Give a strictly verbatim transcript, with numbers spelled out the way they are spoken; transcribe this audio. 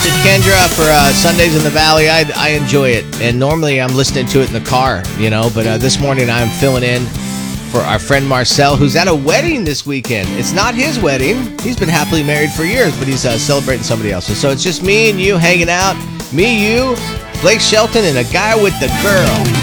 requested Kendra for uh, Sundays in the Valley. I, I enjoy it, and normally I'm listening to it in the car, you know, but uh, this morning I'm filling in for our friend Marcel, who's at a wedding this weekend. It's not his wedding. He's been happily married for years, but he's uh, celebrating somebody else's. So it's just me and you hanging out. Me, you, Blake Shelton, and a guy with the girl.